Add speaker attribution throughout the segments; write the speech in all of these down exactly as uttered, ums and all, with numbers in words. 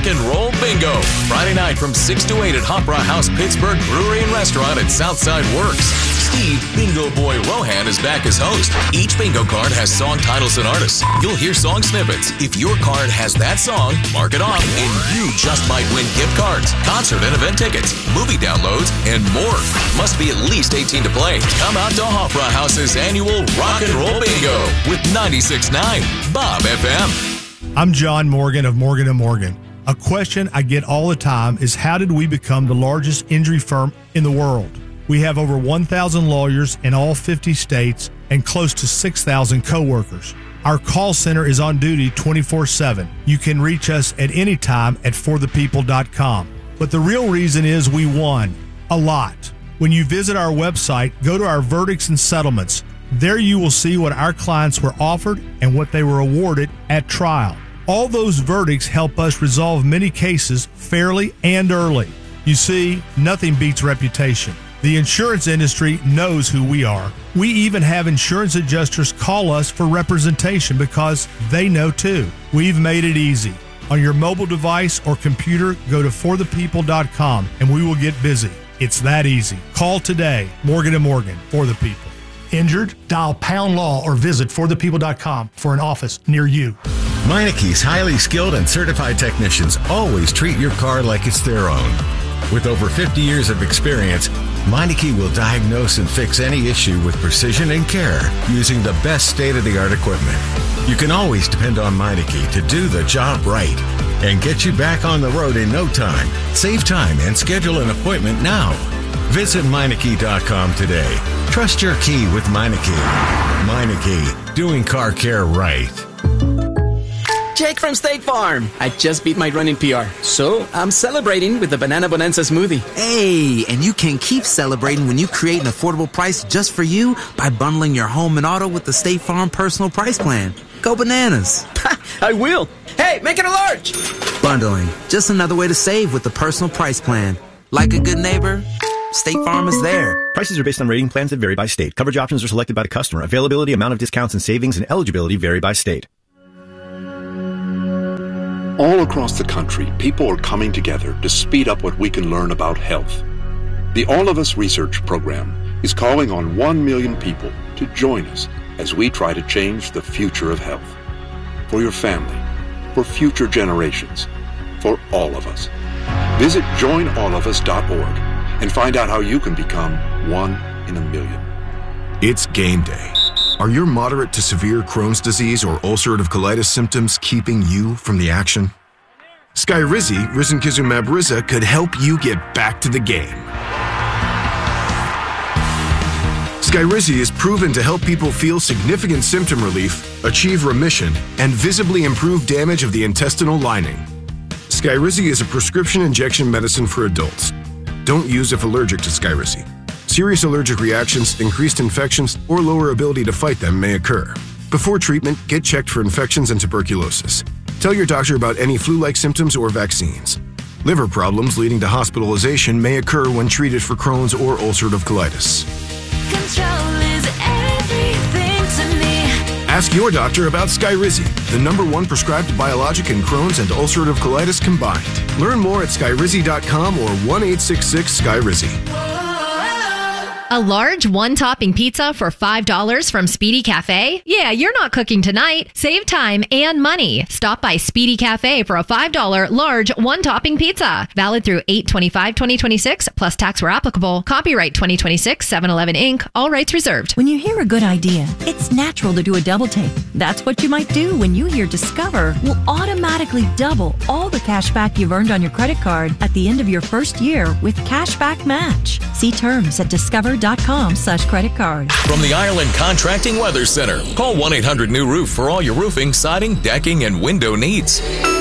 Speaker 1: Rock and Roll Bingo. Friday night from six to eight at Opera House Pittsburgh Brewery and Restaurant at Southside Works. Steve Bingo Boy Rohan is back as host. Each bingo card has song titles and artists. You'll hear song snippets. If your card has that song, mark it off, and you just might win gift cards, concert and event tickets, movie downloads, and more. Must be at least eighteen to play. Come out to Opera House's annual Rock and Roll Bingo with ninety-six point nine Bob F M.
Speaker 2: I'm John Morgan of Morgan and Morgan. A question I get all the time is, how did we become the largest injury firm in the world? We have over one thousand lawyers in all fifty states and close to six thousand coworkers. Our call center is on duty twenty-four seven. You can reach us at any time at for the people dot com. But the real reason is we won a lot. When you visit our website, go to our verdicts and settlements. There you will see what our clients were offered and what they were awarded at trial. All those verdicts help us resolve many cases fairly and early. You see, nothing beats reputation. The insurance industry knows who we are. We even have insurance adjusters call us for representation because they know too. We've made it easy. On your mobile device or computer, go to for the people dot com and we will get busy. It's that easy. Call today. Morgan and Morgan, for the people. Injured? Dial pound law or visit for the people dot com for an office near you.
Speaker 3: Meineke's highly skilled and certified technicians always treat your car like it's their own. With over fifty years of experience, Meineke will diagnose and fix any issue with precision and care using the best state-of-the-art equipment. You can always depend on Meineke to do the job right and get you back on the road in no time. Save time and schedule an appointment now. Visit Meineke dot com today. Trust your key with Meineke. Meineke, doing car care right.
Speaker 4: Jake from State Farm. I just beat my running P R, so I'm celebrating with the Banana Bonanza smoothie.
Speaker 5: Hey, and you can keep celebrating when you create an affordable price just for you by bundling your home and auto with the State Farm Personal Price Plan. Go bananas.
Speaker 4: I will. Hey, make it a large.
Speaker 5: Bundling, just another way to save with the Personal Price Plan. Like a good neighbor, State Farm is there.
Speaker 6: Prices are based on rating plans that vary by state. Coverage options are selected by the customer. Availability, amount of discounts and savings, and eligibility vary by state.
Speaker 7: All across the country, people are coming together to speed up what we can learn about health. The All of Us Research Program is calling on one million people to join us as we try to change the future of health. For your family, for future generations, for all of us. Visit join all of us dot org and find out how you can become one in a million.
Speaker 8: It's game day. Are your moderate to severe Crohn's disease or ulcerative colitis symptoms keeping you from the action? Skyrizi, risankizumab Riza, could help you get back to the game. Skyrizi is proven to help people feel significant symptom relief, achieve remission, and visibly improve damage of the intestinal lining. Skyrizi is a prescription injection medicine for adults. Don't use if allergic to Skyrizi. Serious allergic reactions, increased infections, or lower ability to fight them may occur. Before treatment, get checked for infections and tuberculosis. Tell your doctor about any flu-like symptoms or vaccines. Liver problems leading to hospitalization may occur when treated for Crohn's or ulcerative colitis.
Speaker 9: Control is everything to me.
Speaker 8: Ask your doctor about Skyrizi, the number one prescribed biologic in Crohn's and ulcerative colitis combined. Learn more at skyrizi dot com or one eight six six Skyrizi.
Speaker 10: A large one-topping pizza for five dollars from Speedy Cafe? Yeah, you're not cooking tonight. Save time and money. Stop by Speedy Cafe for a five dollars large one-topping pizza. Valid through eight twenty-five twenty twenty-six, plus tax where applicable. Copyright twenty twenty-six, seven eleven Incorporated. All rights reserved.
Speaker 11: When you hear a good idea, it's natural to do a double take. That's what you might do when you hear Discover will automatically double all the cash back you've earned on your credit card at the end of your first year with Cashback Match. See terms at discover dot com slash credit card.
Speaker 1: From the Ireland Contracting Weather Center, call one eight hundred new roof for all your roofing, siding, decking, and window needs.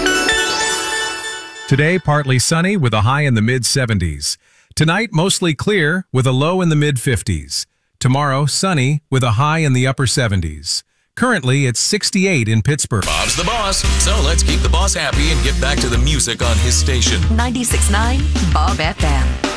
Speaker 12: Today, partly sunny with a high in the mid seventies. Tonight, mostly clear with a low in the mid fifties. Tomorrow, sunny with a high in the upper seventies. Currently, it's sixty-eight in Pittsburgh.
Speaker 1: Bob's the boss, so let's keep the boss happy and get back to the music on his station.
Speaker 9: ninety-six point nine Bob F M.